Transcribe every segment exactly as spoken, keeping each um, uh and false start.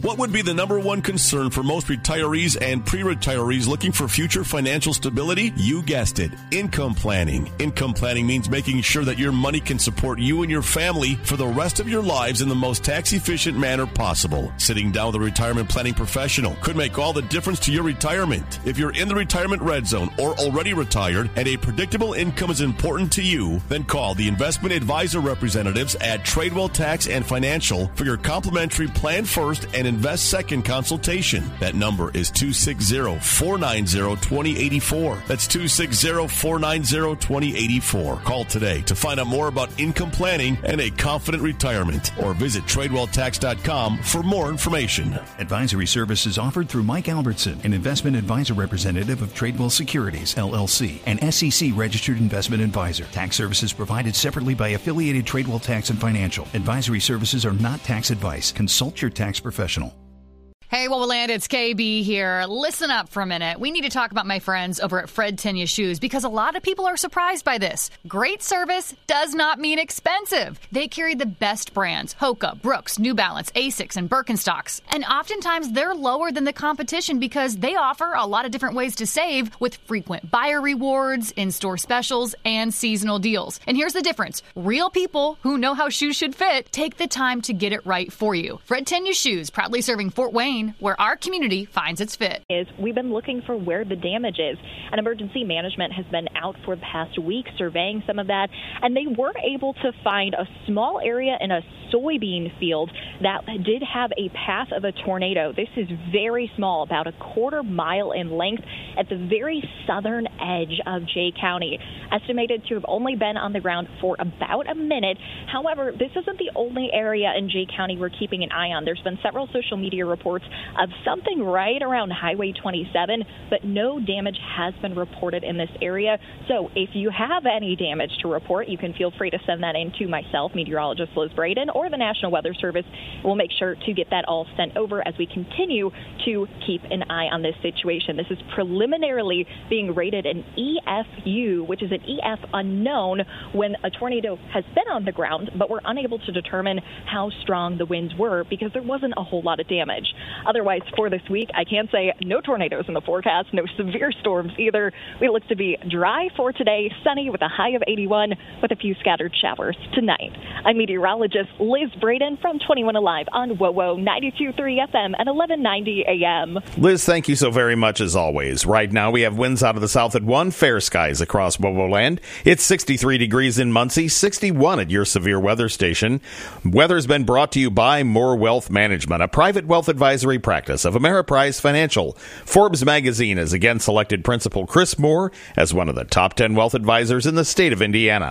What would be the number one concern for most retirees and pre-retirees looking for future financial stability? You guessed it, income planning. Income planning means making sure that your money can support you and your family for the rest of your lives in the most tax-efficient manner possible. Sitting down with a retirement planning professional could make all the difference to your retirement. If you're in the retirement red zone or already retired and a predictable income is important to you, then call the investment advisor representatives at Tradewell Tax and Financial for your complimentary Plan First and Invest Second consultation. That number is two six zero, four nine zero, two zero eight four. That's two six zero, four nine zero, two zero eight four. Call today to find out more about income planning and a confident retirement, or visit tradewell tax dot com for more information. Advisory services offered through Mike Albertson, an investment advisor representative of Tradewell Securities, L L C, an S E C registered investment advisor. Tax services provided separately by affiliated Tradewell Tax and Financial. Advisory services are not tax advice. Consult your tax professional. Hey, Wowoland, it's K B here. Listen up for a minute. We need to talk about my friends over at Fred Tenya Shoes because a lot of people are surprised by this. Great service does not mean expensive. They carry the best brands, Hoka, Brooks, New Balance, Asics, and Birkenstocks. And oftentimes they're lower than the competition because they offer a lot of different ways to save with frequent buyer rewards, in-store specials, and seasonal deals. And here's the difference. Real people who know how shoes should fit take the time to get it right for you. Fred Tenya Shoes, proudly serving Fort Wayne, where our community finds its fit. Is we've been looking for where the damage is, and emergency management has been out for the past week surveying some of that, and they were able to find a small area in a soybean field that did have a path of a tornado. This is very small, about a quarter mile in length at the very southern edge of Jay County, estimated to have only been on the ground for about a minute. However, this isn't the only area in Jay County we're keeping an eye on. There's been several social media reports of something right around Highway twenty-seven, but no damage has been reported in this area. So if you have any damage to report, you can feel free to send that in to myself, meteorologist Liz Braden, or the National Weather Service. We'll make sure to get that all sent over as we continue to keep an eye on this situation. This is preliminarily being rated an E F U, which is an E F unknown when a tornado has been on the ground, but we're unable to determine how strong the winds were because there wasn't a whole lot of damage. Otherwise, for this week, I can say no tornadoes in the forecast, no severe storms either. We look to be dry for today, sunny with a high of eighty-one with a few scattered showers tonight. I'm meteorologist Liz Braden from twenty-one Alive on WOWO ninety-two point three F M and eleven ninety A M. Liz, thank you so very much as always. Right now, we have winds out of the south at one, fair skies across WOWO land. It's sixty-three degrees in Muncie, sixty-one at your severe weather station. Weather's been brought to you by More Wealth Management, a private wealth advisory practice of Ameriprise Financial. Forbes magazine has again selected Principal Chris Moore as one of the top ten wealth advisors in the state of Indiana.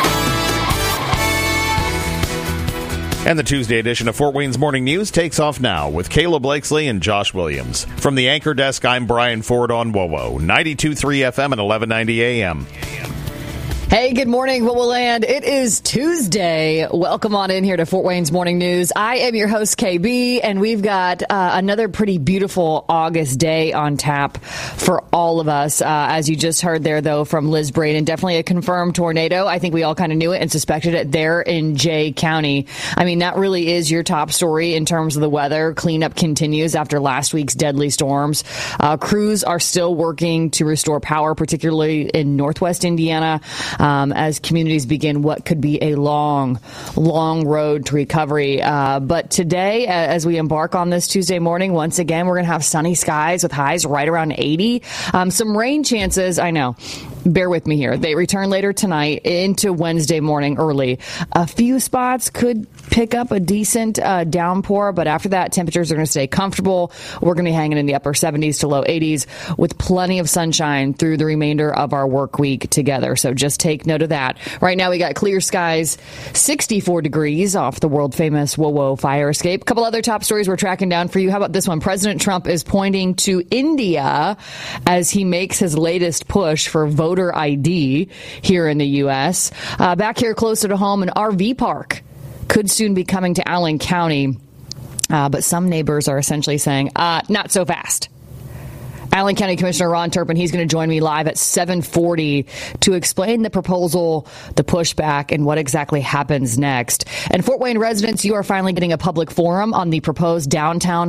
And the Tuesday edition of Fort Wayne's Morning News takes off now with Kayla Blakesley and Josh Williams. From the anchor desk, I'm Brian Ford on WOWO, ninety-two point three F M and eleven ninety A M. Hey, good morning, Wowoland. It is Tuesday. Welcome on in here to Fort Wayne's Morning News. I am your host, K B, and we've got uh, another pretty beautiful August day on tap for all of us. Uh, as you just heard there, though, from Liz Braden, definitely a confirmed tornado. I think we all kind of knew it and suspected it there in Jay County. I mean, that really is your top story in terms of the weather. Cleanup continues after last week's deadly storms. Uh, crews are still working to restore power, particularly in northwest Indiana. Um, as communities begin what could be a long, long road to recovery. Uh, but today, as we embark on this Tuesday morning, once again, we're going to have sunny skies with highs right around eighty. Um, some rain chances, I know. Bear with me here. They return later tonight into Wednesday morning early. A few spots could pick up a decent uh, downpour, but after that, temperatures are going to stay comfortable. We're going to be hanging in the upper seventies to low eighties with plenty of sunshine through the remainder of our work week together. So just take note of that. Right now, we got clear skies, sixty-four degrees off the world-famous WOWO fire escape. A couple other top stories we're tracking down for you. How about this one? President Trump is pointing to India as he makes his latest push for voter I D here in the U S. Uh, back here closer to home, an R V park could soon be coming to Allen County, uh, but some neighbors are essentially saying, uh, not so fast. Allen County Commissioner Ron Turpin, he's going to join me live at seven forty to explain the proposal, the pushback, and what exactly happens next. And Fort Wayne residents, you are finally getting a public forum on the proposed downtown